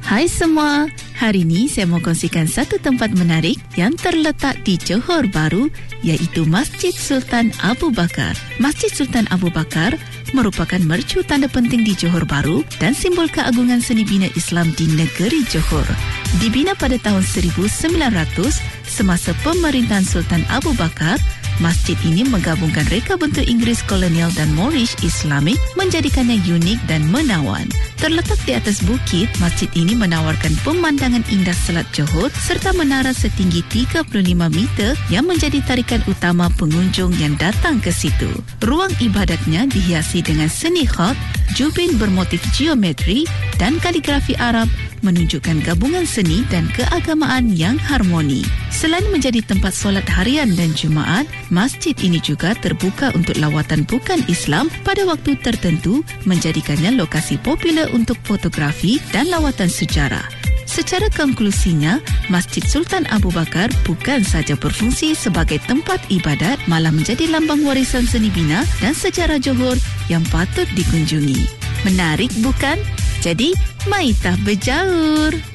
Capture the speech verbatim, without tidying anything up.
Hai semua, hari ini saya mau kongsikan satu tempat menarik yang terletak di Johor Bahru, iaitu Masjid Sultan Abu Bakar. Masjid Sultan Abu Bakar merupakan mercu tanda penting di Johor Bahru dan simbol keagungan seni bina Islam di negeri Johor. Dibina pada tahun seribu sembilan ratus semasa pemerintahan Sultan Abu Bakar, masjid ini menggabungkan reka bentuk Inggeris kolonial dan Moorish Islamik, menjadikannya unik dan menawan. Terletak di atas bukit, masjid ini menawarkan pemandangan indah Selat Johor serta menara setinggi tiga puluh lima meter yang menjadi tarikan utama pengunjung yang datang ke situ. Ruang ibadatnya dihiasi dengan seni khat, jubin bermotif geometri dan kaligrafi Arab, menunjukkan gabungan seni dan keagamaan yang harmoni. Selain menjadi tempat solat harian dan Jumaat, masjid ini juga terbuka untuk lawatan bukan Islam pada waktu tertentu, menjadikannya lokasi popular untuk fotografi dan lawatan sejarah. Secara konklusinya, Masjid Sultan Abu Bakar bukan sahaja berfungsi sebagai tempat ibadat, malah menjadi lambang warisan seni bina dan sejarah Johor yang patut dikunjungi. Menarik bukan? Jadi, maitah berjaur!